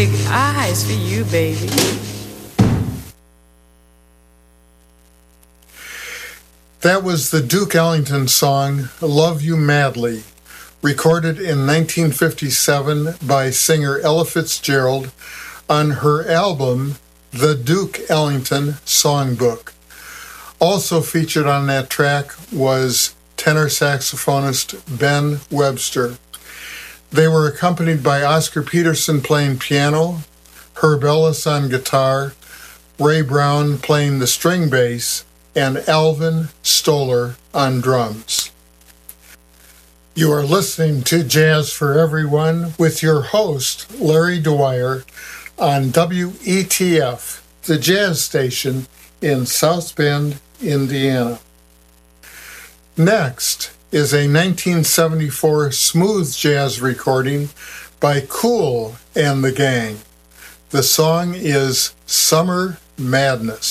big eyes for you, baby. That was the Duke Ellington song, Love You Madly, recorded in 1957 by singer Ella Fitzgerald on her album, The Duke Ellington Songbook. Also featured on that track was tenor saxophonist Ben Webster. They were accompanied by Oscar Peterson playing piano, Herb Ellis on guitar, Ray Brown playing the string bass, and Alvin Stoller on drums. You are listening to Jazz for Everyone with your host, Larry Dwyer, on WETF, the jazz station in South Bend, Indiana. Next is a 1974 smooth jazz recording by Kool and the Gang. The song is Summer Madness.